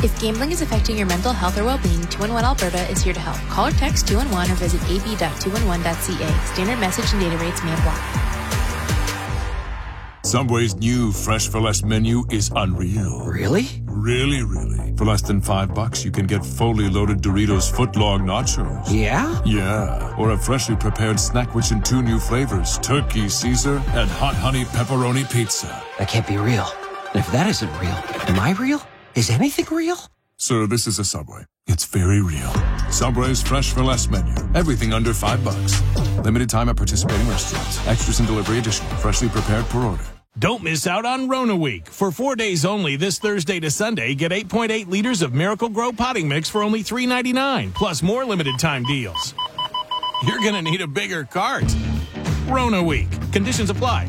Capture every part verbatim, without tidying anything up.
If gambling is affecting your mental health or well-being, two one one Alberta is here to help. Call or text two one one or visit a b dot two one one dot c a. Standard message and data rates may apply. Subway's new Fresh for Less menu is unreal. Really? Really, really. For less than five bucks, you can get fully loaded Doritos footlong nachos. Yeah? Yeah. Or a freshly prepared snack rich in two new flavors, turkey Caesar and hot honey pepperoni pizza. That can't be real. And if that isn't real, am I real? Is anything real? Sir, this is a Subway. It's very real. Subway's Fresh for Less menu. Everything under five bucks. Limited time at participating restaurants. Extras and delivery additional. Freshly prepared per order. Don't miss out on Rona Week. For four days only, this Thursday to Sunday, get eight point eight liters of Miracle Grow potting mix for only three ninety-nine, plus more limited time deals. You're going to need a bigger cart. Rona Week. Conditions apply.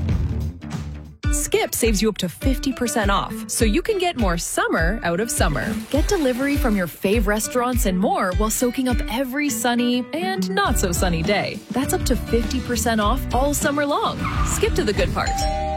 Skip saves you up to fifty percent off, so you can get more summer out of summer. Get delivery from your fave restaurants and more while soaking up every sunny and not so sunny day. That's up to fifty percent off all summer long. Skip to the good part.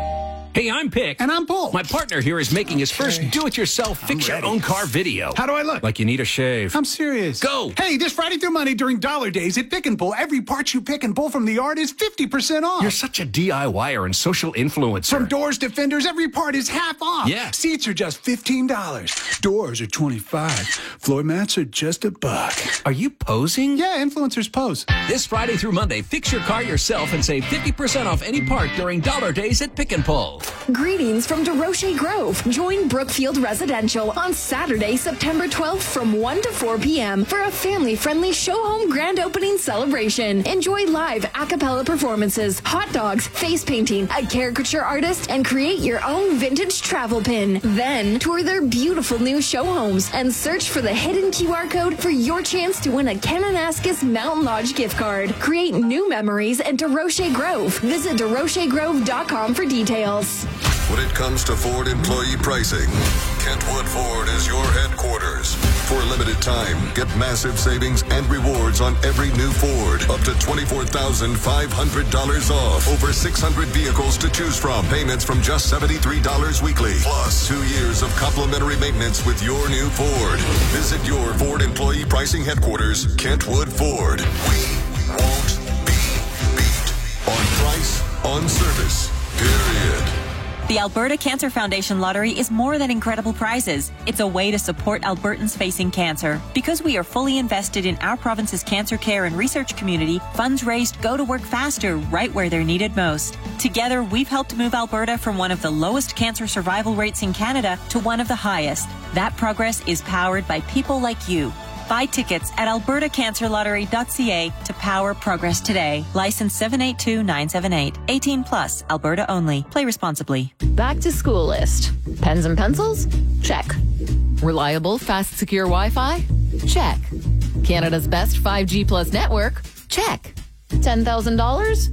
Hey, I'm Pick. And I'm Bull. My partner here is making his first do-it-yourself fix-your-own-car video. How do I look? Like you need a shave. I'm serious. Go! Hey, this Friday through Monday during Dollar Days at Pick and Pull, every part you pick and pull from the yard is fifty percent off. You're such a DIYer and social influencer. From doors to fenders, every part is half off. Yeah. Seats are just fifteen dollars. Doors are twenty-five dollars. Floor mats are just a buck. Are you posing? Yeah, influencers pose. This Friday through Monday, fix your car yourself and save fifty percent off any part during Dollar Days at Pick and Pull. Greetings from DeRoche Grove. Join Brookfield Residential on Saturday, September twelfth from one to four p.m. for a family-friendly show home grand opening celebration. Enjoy live a cappella performances, hot dogs, face painting, a caricature artist, and create your own vintage travel pin. Then tour their beautiful new show homes and search for the hidden Q R code for your chance to win a Kananaskis Mountain Lodge gift card. Create new memories at DeRoche Grove. Visit de roche grove dot com for details. When it comes to Ford employee pricing, Kentwood Ford is your headquarters. For a limited time, get massive savings and rewards on every new Ford. Up to twenty-four thousand five hundred dollars off. Over six hundred vehicles to choose from. Payments from just seventy-three dollars weekly. Plus two years of complimentary maintenance with your new Ford. Visit your Ford employee pricing headquarters, Kentwood Ford. We won't be beat. On price, on service, period. The Alberta Cancer Foundation Lottery is more than incredible prizes. It's a way to support Albertans facing cancer. Because we are fully invested in our province's cancer care and research community, funds raised go to work faster right where they're needed most. Together, we've helped move Alberta from one of the lowest cancer survival rates in Canada to one of the highest. That progress is powered by people like you. Buy tickets at alberta cancer lottery dot c a to power progress today. License seven eight two nine seven eight. eighteen plus, Alberta only. Play responsibly. Back to school list. Pens and pencils? Check. Reliable, fast, secure Wi-Fi? Check. Canada's best five G plus network? Check. ten thousand dollars?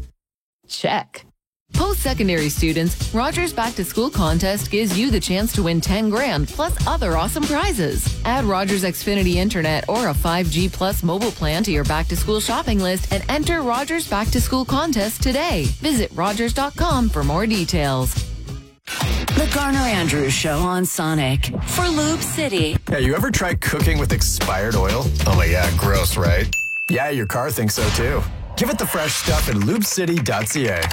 Check. Post-secondary students, Rogers Back to School contest gives you the chance to win ten grand plus other awesome prizes. Add Rogers Xfinity Internet or a five G plus mobile plan to your back to school shopping list and enter Rogers Back to School contest today. Visit rogers dot com for more details. The Garner Andrews Show on Sonic for Lube City. Yeah, you ever tried cooking with expired oil? Oh my god, gross, right? Yeah, your car thinks so too. Give it the fresh stuff at lube city dot c a.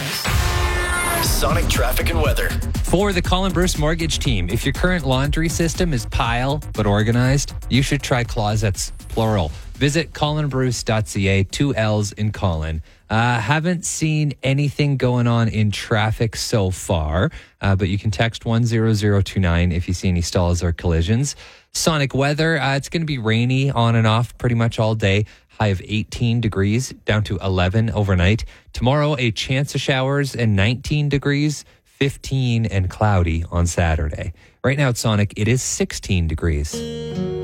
Sonic traffic and weather. For the Colin Bruce Mortgage Team, if your current laundry system is pile but organized, you should try Closets, plural. Visit colin bruce dot c a, two L's in Colin. Uh, haven't seen anything going on in traffic so far, uh, but you can text one zero zero two nine if you see any stalls or collisions. Sonic weather, uh, it's going to be rainy on and off pretty much all day. High of eighteen degrees, down to eleven overnight. Tomorrow, a chance of showers and nineteen degrees, fifteen and cloudy on Saturday. Right now at Sonic, it is sixteen degrees.